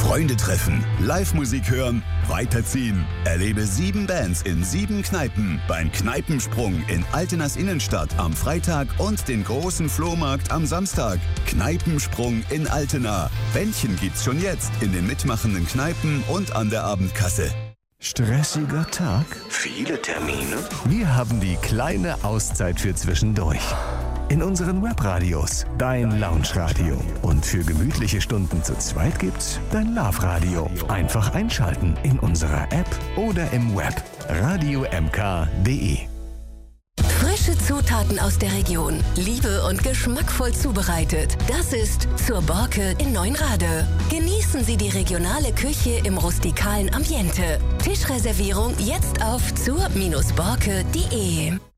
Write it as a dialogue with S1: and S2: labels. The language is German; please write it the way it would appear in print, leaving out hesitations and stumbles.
S1: Freunde treffen, Live-Musik hören, weiterziehen. Erlebe 7 Bands in 7 Kneipen beim Kneipensprung in Altenas Innenstadt am Freitag und den großen Flohmarkt am Samstag. Kneipensprung in Altena. Bändchen gibt's schon jetzt in den mitmachenden Kneipen und an der Abendkasse.
S2: Stressiger Tag?
S1: Viele Termine?
S2: Wir haben die kleine Auszeit für zwischendurch. In unseren Webradios dein Lounge-Radio. Und für gemütliche Stunden zu zweit gibt's dein Love-Radio. Einfach einschalten in unserer App oder im Web. radiomk.de.
S3: Frische Zutaten aus der Region, liebe und geschmackvoll zubereitet. Das ist Zur Borke in Neunrade. Genießen Sie die regionale Küche im rustikalen Ambiente. Tischreservierung jetzt auf zur-borke.de.